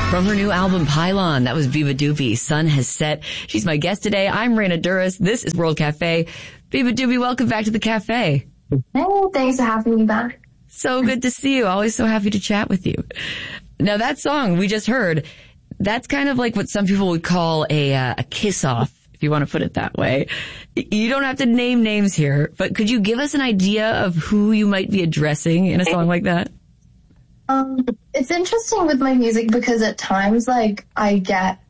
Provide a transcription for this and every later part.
From her new album, Pylon, that was Viva Doobie. Sun has set. She's my guest today. I'm Raina Duras. This is World Cafe. Viva Doobie, welcome back to the cafe. Hey, thanks for having me back. So good to see you. Always so happy to chat with you. Now, that song we just heard, that's kind of like what some people would call a kiss-off, if you want to put it that way. You don't have to name names here, but could you give us an idea of who you might be addressing in a song like that? It's interesting with my music because at times, like, I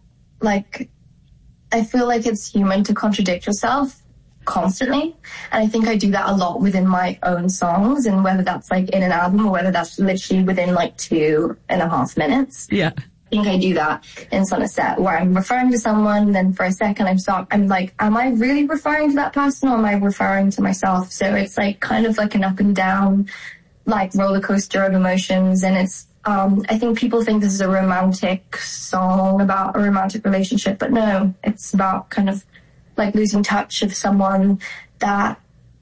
feel like it's human to contradict yourself constantly. And I think I do that a lot within my own songs, and whether that's like in an album or whether that's literally within like 2.5 minutes. Yeah. I think I do that in Sunset where I'm referring to someone, then for a second I'm like, am I really referring to that person or am I referring to myself? So it's like kind of like an up and down, like roller coaster of emotions. And it's, I think people think this is a romantic song about a romantic relationship, but no, it's about kind of like losing touch of someone that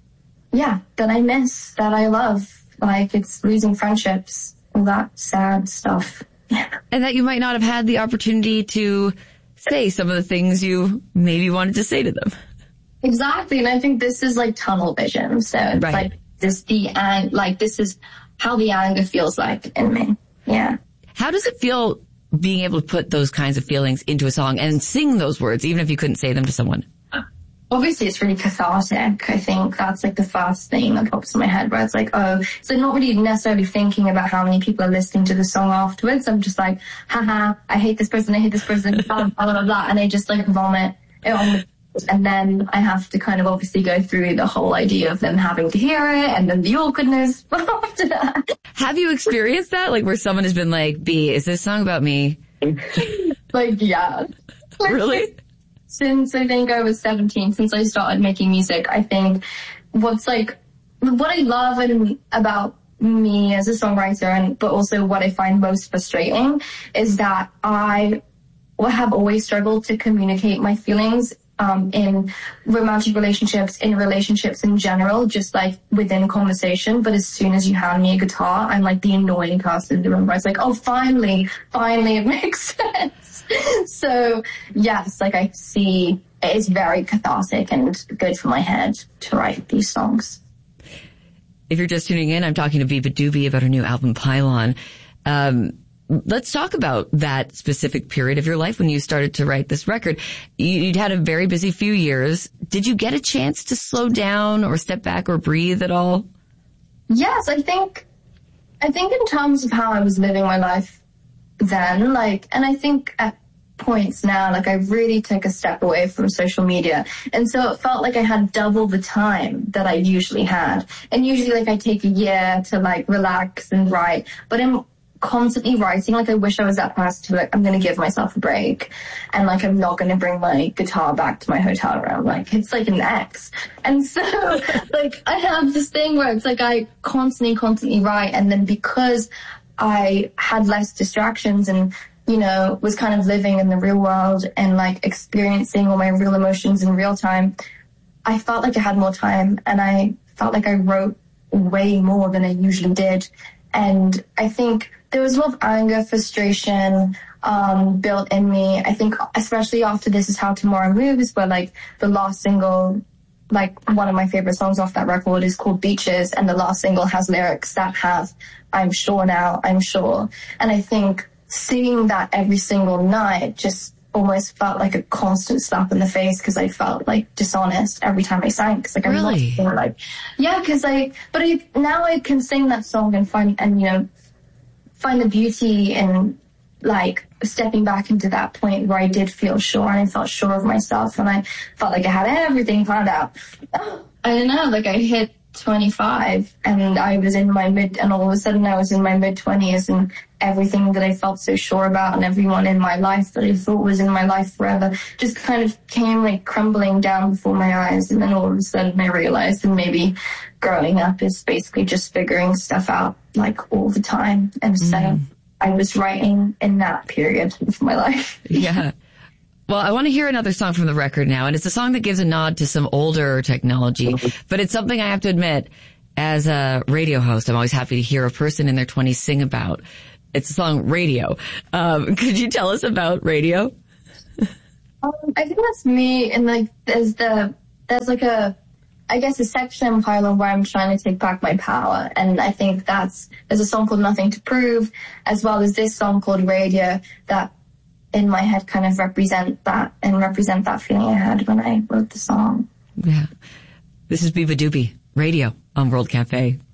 I miss, that I love. Like it's losing friendships, all that sad stuff. Yeah. And that you might not have had the opportunity to say some of the things you maybe wanted to say to them. Exactly. And I think this is like tunnel vision. So it's like this is how the anger feels like in me. Yeah. How does it feel being able to put those kinds of feelings into a song and sing those words, even if you couldn't say them to someone? Obviously, it's really cathartic. I think that's like the first thing that pops in my head, where it's like, oh, so not really necessarily thinking about how many people are listening to the song afterwards. I'm just like, haha, I hate this person, blah, blah, blah, blah, and I just like vomit it on. And then I have to kind of obviously go through the whole idea of them having to hear it and then the awkwardness after that. Have you experienced that? Like where someone has been like, B, is this song about me? Like, yeah. Really? Since I think I was 17, since I started making music, I think what I love about me as a songwriter, but also what I find most frustrating is that I have always struggled to communicate my feelings in romantic relationships, in relationships in general, just like within conversation. But as soon as you hand me a guitar, I'm like the annoying person in the room where it's like, oh, finally it makes sense. So yes, like I see it's very cathartic and good for my head to write these songs. If you're just tuning in, I'm talking to Viva Doobie about her new album, Pylon. Let's talk about that specific period of your life when you started to write this record. You'd had a very busy few years. Did you get a chance to slow down or step back or breathe at all? Yes, I think in terms of how I was living my life then, like, and I think at points now, like I really took a step away from social media. And so it felt like I had double the time that I usually had. And usually like I take a year to like relax and write, but I'm constantly writing. Like I wish I was that person to like, I'm going to give myself a break and like I'm not going to bring my guitar back to my hotel room. Like it's like an ex. And so like I have this thing where it's like I constantly write, and then because I had less distractions and, you know, was kind of living in the real world and like experiencing all my real emotions in real time, I felt like I had more time, and I felt like I wrote way more than I usually did. And I think there was a lot of anger, frustration built in me. I think especially after This Is How Tomorrow Moves, where like the last single, like one of my favorite songs off that record is called Beaches, and the last single has lyrics that have I'm sure now, I'm sure. And I think singing that every single night just almost felt like a constant slap in the face, because I felt like dishonest every time I sang. Cause like really? I'm not like, yeah, cause now I can sing that song and find the beauty in like stepping back into that point where I did feel sure, and I felt sure of myself, and I felt like I had everything planned out. I don't know, like I hit 25 and I was in my and all of a sudden I was in my mid-20s, and everything that I felt so sure about and everyone in my life that I thought was in my life forever just kind of came like crumbling down before my eyes. And then all of a sudden I realized that maybe growing up is basically just figuring stuff out like all the time. And so I was writing in that period of my life. Yeah. Well, I want to hear another song from the record now, and it's a song that gives a nod to some older technology, but it's something I have to admit, as a radio host, I'm always happy to hear a person in their 20s sing about. It's the song Radio. Could you tell us about Radio? I think that's me, and like there's like a section in Parliament where I'm trying to take back my power, and I think there's a song called Nothing to Prove, as well as this song called Radio, that in my head kind of represent that feeling I had when I wrote the song. Yeah. This is Biba Doobie, Radio on World Cafe.